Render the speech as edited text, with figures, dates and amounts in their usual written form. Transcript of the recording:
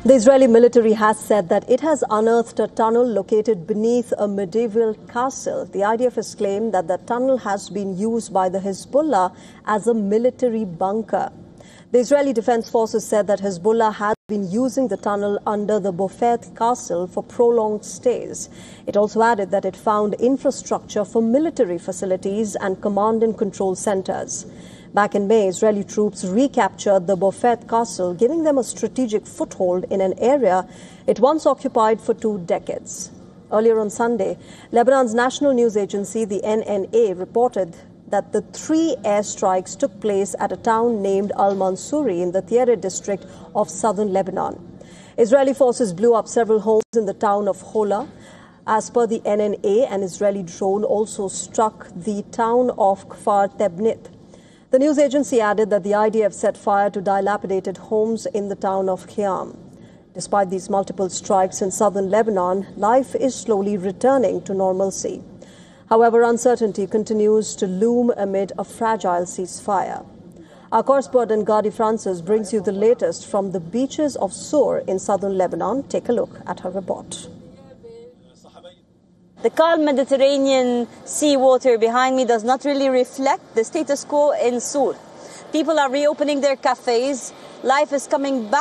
The Israeli military has said that it has unearthed a tunnel located beneath a medieval castle. The IDF has claimed that the tunnel has been used by the Hezbollah as a military bunker. The Israeli Defense Forces said that Hezbollah has been using the tunnel under the Beaufort Castle for prolonged stays. It also added that it found infrastructure for military facilities and command and control centers. Back in May, Israeli troops recaptured the Beaufort Castle, giving them a strategic foothold in an area it once occupied for 2 decades. Earlier on Sunday, Lebanon's national news agency, the NNA, reported that the 3 airstrikes took place at a town named Al-Mansouri in the Tiare district of southern Lebanon. Israeli forces blew up several homes in the town of Hola. As per the NNA, an Israeli drone also struck the town of Kfar Tebnit. The news agency added that the IDF set fire to dilapidated homes in the town of Khiam. Despite these multiple strikes in southern Lebanon, life is slowly returning to normalcy. However, uncertainty continues to loom amid a fragile ceasefire. Our correspondent Gadi Francis brings you the latest from the beaches of Sur in southern Lebanon. Take a look at her report. The calm Mediterranean sea water behind me does not really reflect the status quo in Sur. People are reopening their cafes. Life is coming back